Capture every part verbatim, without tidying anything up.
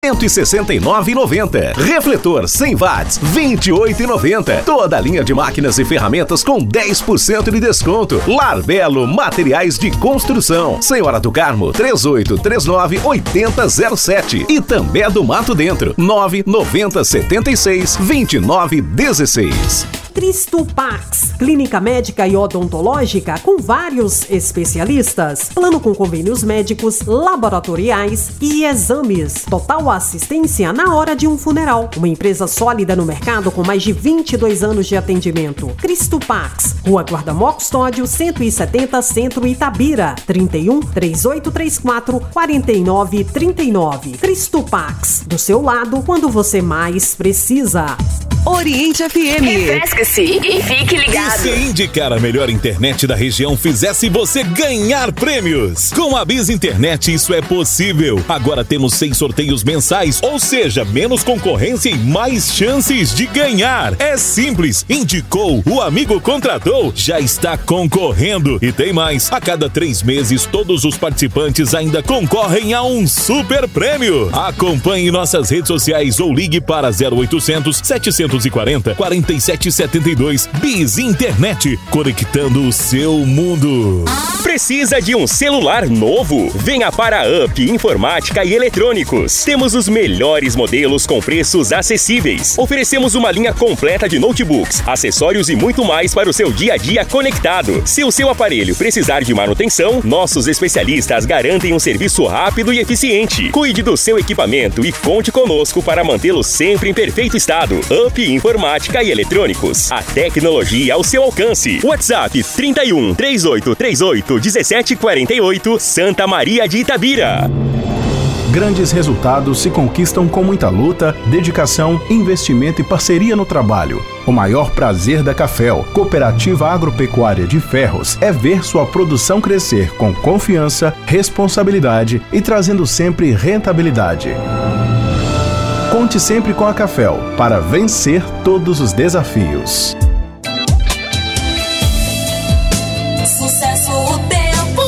cento e sessenta e nove reais e noventa centavos. Refletor cem watts, vinte e oito reais e noventa centavos. Toda a linha de máquinas e ferramentas com dez por cento de desconto. Lar Belo Materiais de Construção. Senhora do Carmo, três oito três nove, oito zero zero sete. E também do Mato Dentro, nove nove zero sete seis, dois nove um seis. Cristo Pax, clínica médica e odontológica com vários especialistas. Plano com convênios médicos, laboratoriais e exames. Total assistência na hora de um funeral. Uma empresa sólida no mercado com mais de vinte e dois anos de atendimento. Cristo Pax, Rua Guardamó Custódio, cento e setenta, Centro Itabira. trinta e um, três oito três quatro, quarenta e nove trinta e nove. Cristo Pax, do seu lado quando você mais precisa. Oriente F M. Refresque-se e fique ligado. E se indicar a melhor internet da região fizesse você ganhar prêmios? Com a Biz Internet isso é possível. Agora temos seis sorteios mensais, ou seja, menos concorrência e mais chances de ganhar. É simples. Indicou, o amigo contratou, já está concorrendo. E tem mais. A cada três meses, todos os participantes ainda concorrem a um super prêmio. Acompanhe nossas redes sociais ou ligue para zero oitocentos, setecentos e quarenta, quarenta e sete setenta e dois. Biz Internet, conectando o seu mundo. Precisa de um celular novo? Venha para a Up Informática e Eletrônicos. Temos os melhores modelos com preços acessíveis. Oferecemos uma linha completa de notebooks, acessórios e muito mais para o seu dia a dia conectado. Se o seu aparelho precisar de manutenção, nossos especialistas garantem um serviço rápido e eficiente. Cuide do seu equipamento e conte conosco para mantê-lo sempre em perfeito estado. Up Informática e Eletrônicos. A tecnologia ao seu alcance. WhatsApp trinta e um, três oito três oito, dezessete quarenta e oito, Santa Maria de Itabira. Grandes resultados se conquistam com muita luta, dedicação, investimento e parceria no trabalho. O maior prazer da Cafel, Cooperativa Agropecuária de Ferros, é ver sua produção crescer com confiança, responsabilidade e trazendo sempre rentabilidade. Conte sempre com a Cafel para vencer todos os desafios. Sucesso o tempo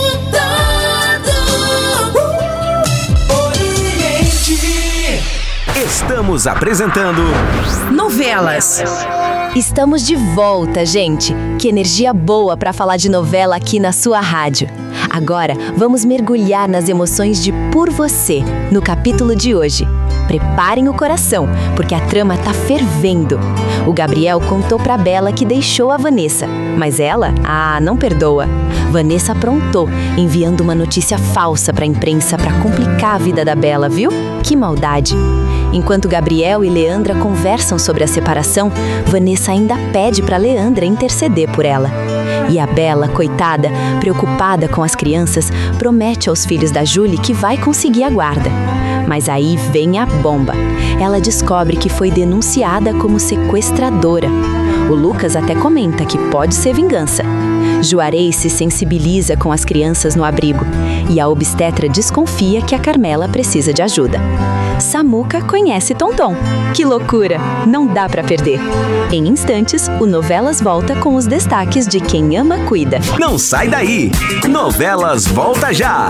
todo. Oriente. Estamos apresentando Novelas. Estamos de volta, gente. Que energia boa para falar de novela aqui na sua rádio. Agora, vamos mergulhar nas emoções de Por Você, no capítulo de hoje. Preparem o coração, porque a trama tá fervendo. O Gabriel contou pra Bela que deixou a Vanessa, mas ela, ah, não perdoa. Vanessa aprontou, enviando uma notícia falsa pra imprensa pra complicar a vida da Bela, viu? Que maldade! Enquanto Gabriel e Leandra conversam sobre a separação, Vanessa ainda pede pra Leandra interceder por ela. E a Bela, coitada, preocupada com as crianças, promete aos filhos da Júlia que vai conseguir a guarda. Mas aí vem a bomba. Ela descobre que foi denunciada como sequestradora. O Lucas até comenta que pode ser vingança. Juarez se sensibiliza com as crianças no abrigo e a obstetra desconfia que a Carmela precisa de ajuda. Samuca conhece Tonton. Que loucura! Não dá pra perder. Em instantes, o Novelas volta com os destaques de Quem Ama Cuida. Não sai daí! Novelas volta já!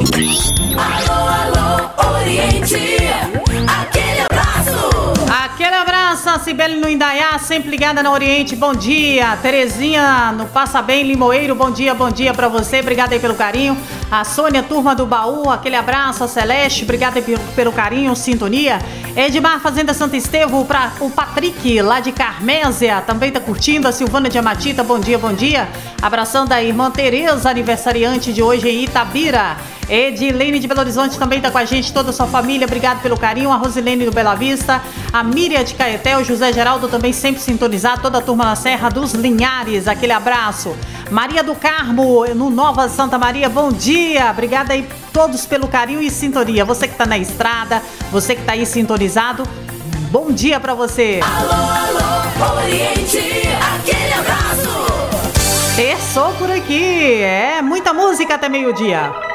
Alô, alô, Oriente. Aquele abraço. Aquele abraço, a Cibele no Indaiá, sempre ligada na Oriente, bom dia. Terezinha no Passa Bem, Limoeiro, bom dia, bom dia pra você, obrigada aí pelo carinho. A Sônia, turma do Baú, aquele abraço. A Celeste, obrigada aí pelo, pelo carinho, sintonia. Edmar, Fazenda Santo Estevão, pra, o Patrick, lá de Carmésia, também tá curtindo. A Silvana de Amatita, bom dia, bom dia. Abração da irmã Tereza, aniversariante de hoje em Itabira. Edilene de Belo Horizonte também tá com a gente, toda a sua família, obrigado pelo carinho. A Rosilene do Bela Vista, a Miriam de Caeté, o José Geraldo também sempre sintonizado, toda a turma na Serra dos Linhares, aquele abraço. Maria do Carmo, no Nova Santa Maria, bom dia, obrigada aí todos pelo carinho e sintonia. Você que tá na estrada, você que tá aí sintonizado, bom dia pra você. Alô, alô, Oriente, aquele abraço. Terçou por aqui, é muita música até meio-dia.